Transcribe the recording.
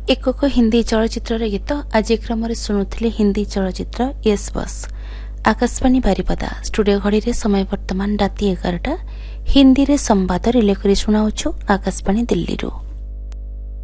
एकक हिंदी चलचित्र गीत आज क्रम शुणुले हिंदी चलचित्र यस बस। आकाशवाणी बारिपदा स्टूडियो घड़ी समय वर्तमान राति 11टा। हिंदी रे संवाद रिले करी शुणाउछु आकाशवाणी दिल्ली रो।